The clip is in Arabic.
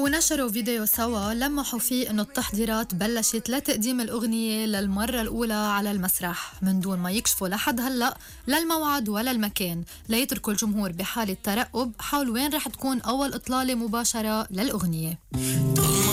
ونشروا فيديو سوا لمحوا فيه إنه التحضيرات بلشت لتقديم الأغنية للمرة الأولى على المسرح من دون ما يكشفوا لحد هلأ لا الموعد ولا المكان، ليتركوا الجمهور بحالة ترقب حول وين رح تكون أول إطلالة مباشرة للأغنية.